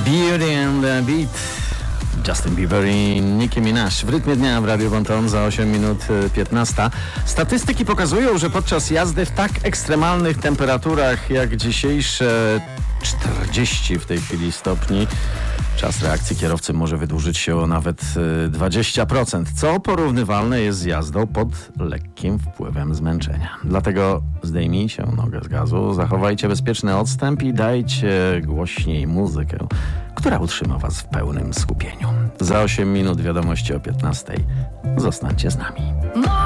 Beauty and the Beat. Justin Bieber i Nicki Minaj w rytmie dnia w Radiu Bonton za 8 minut 15. Statystyki pokazują, że podczas jazdy w tak ekstremalnych temperaturach jak dzisiejsze 40 w tej chwili stopni, czas reakcji kierowcy może wydłużyć się o nawet 20%, co porównywalne jest z jazdą pod lekkim wpływem zmęczenia. Dlatego zdejmijcie nogę z gazu, zachowajcie bezpieczny odstęp i dajcie głośniej muzykę, która utrzyma was w pełnym skupieniu. Za 8 minut wiadomości o 15:00. Zostańcie z nami.